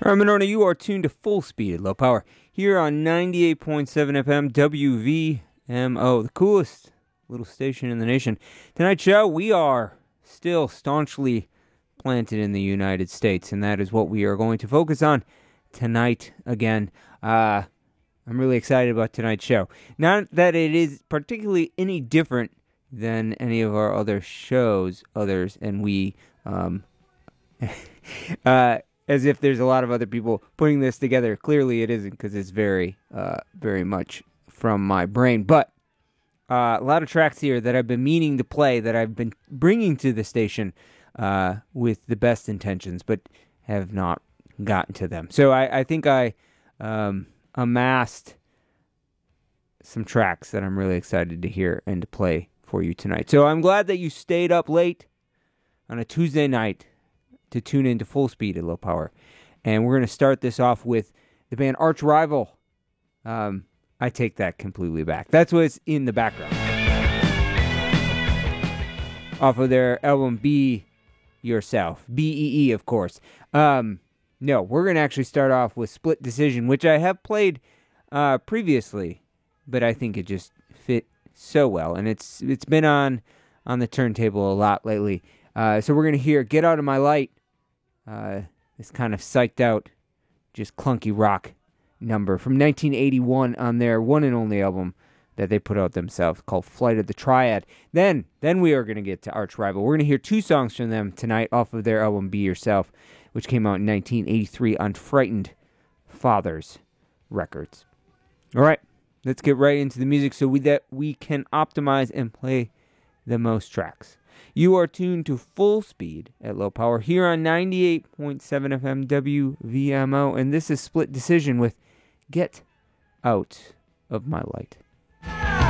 All right, Monona, you are tuned to Full Speed at Low Power here on 98.7 FM WVMO, the coolest little station in the nation. Tonight's show, we are still staunchly planted in the United States, and that is what we are going to focus on tonight again. I'm really excited about tonight's show. Not that it is particularly any different than any of our other shows, and we, as if there's a lot of other people putting this together. Clearly it isn't, because it's very much from my brain. But a lot of tracks here that I've been meaning to play, that I've been bringing to the station with the best intentions, but have not gotten to them. So I think I amassed some tracks that I'm really excited to hear and to play for you tonight. So I'm glad that you stayed up late on a Tuesday night to tune into Full Speed at Low Power. And we're going to start this off with the band Arch Rival. I take that completely back. That's what's in the background. Off of their album Be Yourself. B-E-E, of course. No, we're going to actually start off with Split Decision, which I have played previously, but I think it just fit so well. And it's been on the turntable a lot lately. So we're going to hear Get Out of My Light. This kind of psyched out, just clunky rock number from 1981 on their one and only album that they put out themselves called Flight of the Triad. Then we are going to get to Arch Rival. We're going to hear two songs from them tonight off of their album Be Yourself, which came out in 1983 on Frightened Fathers Records. All right, let's get right into the music so that we can optimize and play the most tracks. You are tuned to Full Speed at Low Power here on 98.7 FM WVMO, and this is Split Decision with Get Out of My Light.